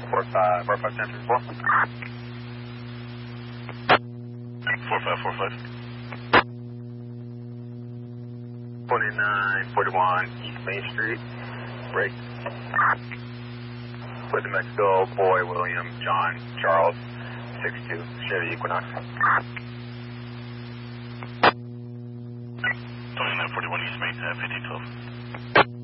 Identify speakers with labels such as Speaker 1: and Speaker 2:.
Speaker 1: 451034. 4545. 2941 East Main Street. Break. With New Mexico, Boy, William, John, Charles, 62, Chevy Equinox.
Speaker 2: 2941 East Main, 1512.